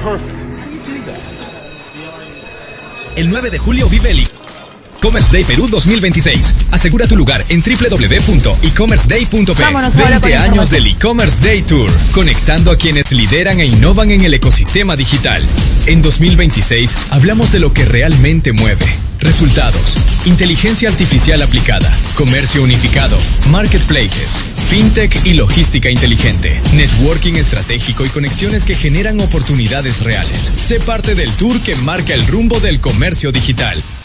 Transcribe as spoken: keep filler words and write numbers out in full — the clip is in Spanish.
El nueve de julio vive el E-Commerce Day Perú dos mil veintiséis. Asegura tu lugar en doble u doble u doble u punto e commerce day punto p. veinte años del E-Commerce Day Tour, conectando a quienes lideran e innovan en el ecosistema digital. En dos mil veintiséis hablamos de lo que realmente mueve. Resultados, inteligencia artificial aplicada, comercio unificado, marketplaces, fintech y logística inteligente, networking estratégico y conexiones que generan oportunidades reales. Sé parte del tour que marca el rumbo del comercio digital.